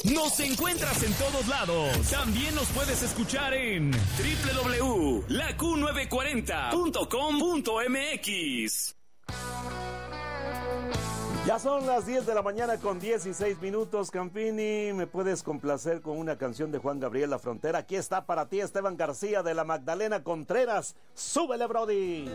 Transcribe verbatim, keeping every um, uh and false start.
Nos encuentras en todos lados. También nos puedes escuchar en doble u doble u doble u punto la Q novecientos cuarenta punto com punto m x. Ya son las diez de la mañana con dieciséis minutos, Campini. ¿Me puedes complacer con una canción de Juan Gabriel La Frontera? Aquí está para ti Esteban García de la Magdalena Contreras. ¡Súbele, Brody!